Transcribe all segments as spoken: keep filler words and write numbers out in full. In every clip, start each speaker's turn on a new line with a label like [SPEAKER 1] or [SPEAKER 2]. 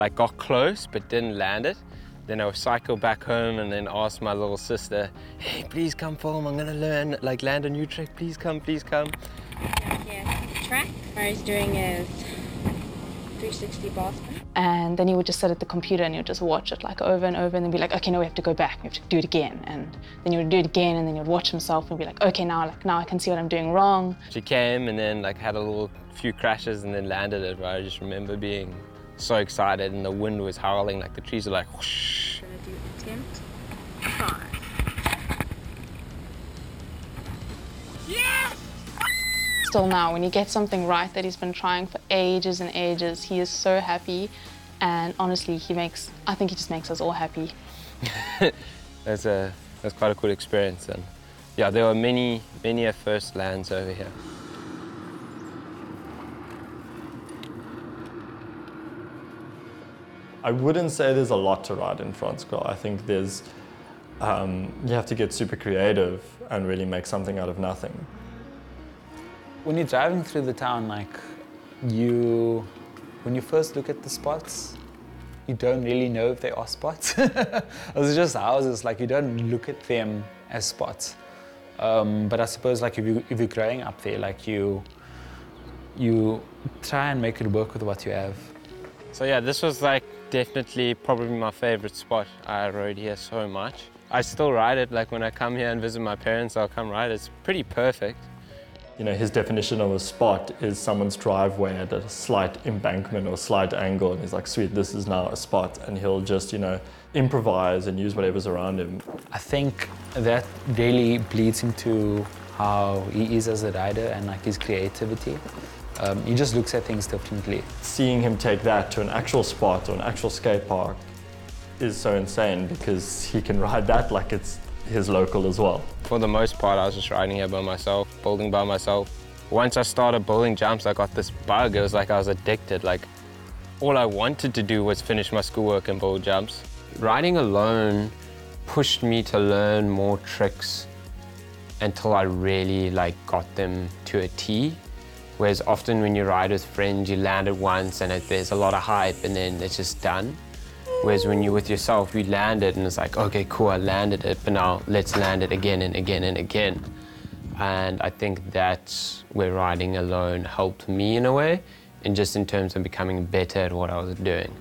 [SPEAKER 1] I got close, but didn't land it. Then I would cycle back home and then ask my little sister, hey, please come film, I'm gonna learn, like land a new trick, please come, please come.
[SPEAKER 2] Yeah, track where he's doing his three sixty bar spin.
[SPEAKER 3] And then he would just sit at the computer and you'd just watch it like over and over and then be like, okay, no, we have to go back, we have to do it again. And then you would do it again and then you'd watch himself and be like, okay, now, like, now I can see what I'm doing wrong.
[SPEAKER 1] She came and then like had a little few crashes and then landed it, right? I just remember being so excited and the wind was howling, like the trees were like whoosh.
[SPEAKER 2] Gonna do attempt five.
[SPEAKER 3] Yeah! Still now, when he gets something right that he's been trying for ages and ages, he is so happy. And honestly, he makes, I think he just makes us all happy.
[SPEAKER 1] That's a, that's quite a cool experience. And yeah, there were many, many a first lands over here.
[SPEAKER 4] I wouldn't say there's a lot to ride in Franschhoek. I think there's, um, you have to get super creative and really make something out of nothing.
[SPEAKER 5] When you're driving through the town, like, you, when you first look at the spots, you don't really know if they are spots. It's just houses, like, you don't look at them as spots. Um, but I suppose, like, if, you, if you're growing up there, like, you, you try and make it work with what you have.
[SPEAKER 1] So yeah, this was like definitely probably my favorite spot. I rode here so much. I still ride it, like when I come here and visit my parents, I'll come ride it. It's pretty perfect.
[SPEAKER 4] You know, his definition of a spot is someone's driveway at a slight embankment or slight angle, and he's like, sweet, this is now a spot, and he'll just, you know, improvise and use whatever's around him.
[SPEAKER 5] I think that really bleeds into how he is as a rider and like his creativity. Um, he just looks at things differently.
[SPEAKER 4] Seeing him take that to an actual spot or an actual skate park is so insane because he can ride that like it's his local as well.
[SPEAKER 1] For the most part, I was just riding here by myself, building by myself. Once I started building jumps, I got this bug. It was like I was addicted. Like, all I wanted to do was finish my schoolwork and build jumps. Riding alone pushed me to learn more tricks until I really like got them to a T. Whereas often when you ride with friends, you land it once and it, there's a lot of hype and then it's just done. Whereas when you're with yourself, you land it and it's like, okay, cool, I landed it, but now let's land it again and again and again. And I think that's where riding alone helped me in a way, and just in terms of becoming better at what I was doing.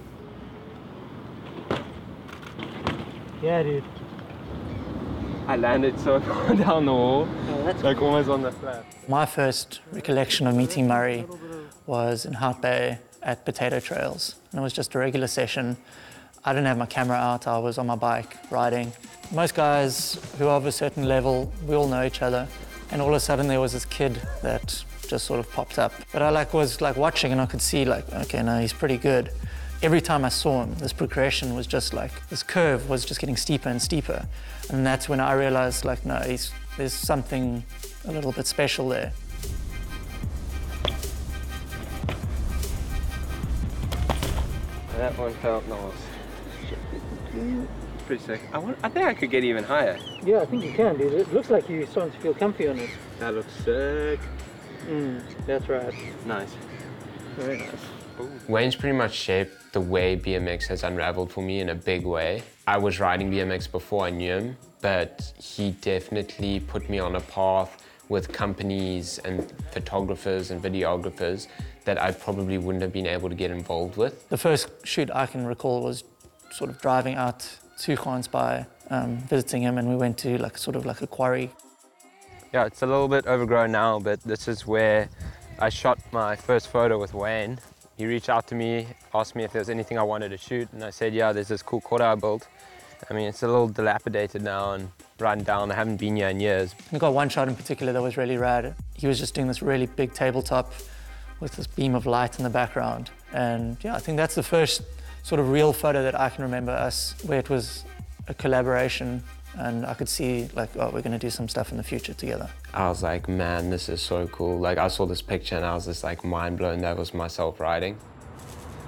[SPEAKER 6] Yeah, dude.
[SPEAKER 1] I landed so far down the wall,
[SPEAKER 6] Oh, that's
[SPEAKER 1] like almost on the flat.
[SPEAKER 6] My first recollection of meeting Murray was in Hout Bay at Potato Trails. And it was just a regular session. I didn't have my camera out, I was on my bike riding. Most guys who are of a certain level, we all know each other. And all of a sudden there was this kid that just sort of popped up. But I like was like watching and I could see like, okay, no, he's pretty good. Every time I saw him, this progression was just like, this curve was just getting steeper and steeper. And that's when I realized like, no, he's, there's something a little bit special there.
[SPEAKER 1] That one felt nice. Pretty sick. I, want, I think I could get even higher.
[SPEAKER 6] Yeah, I think you can, dude. It looks like you're starting to feel comfy on it.
[SPEAKER 1] That looks sick.
[SPEAKER 6] Mm, that's right.
[SPEAKER 1] Nice.
[SPEAKER 6] Very nice.
[SPEAKER 1] Wayne's pretty much shaped the way B M X has unraveled for me in a big way. I was riding B M X before I knew him, but he definitely put me on a path with companies and photographers and videographers that I probably wouldn't have been able to get involved with.
[SPEAKER 6] The first shoot I can recall was sort of driving out to Gansbaai, um, visiting him, and we went to like sort of like a quarry.
[SPEAKER 1] Yeah, it's a little bit overgrown now, but this is where I shot my first photo with Wayne. He reached out to me, asked me if there was anything I wanted to shoot, and I said, yeah, there's this cool quad I built. I mean, it's a little dilapidated now and run down. I haven't been here in years.
[SPEAKER 6] We got one shot in particular that was really rad. He was just doing this really big tabletop with this beam of light in the background. And yeah, I think that's the first sort of real photo that I can remember us, where it was a collaboration and I could see like, oh, we're gonna do some stuff in the future together.
[SPEAKER 1] I was like, man, this is so cool. Like I saw this picture and I was just like mind blown that was myself riding.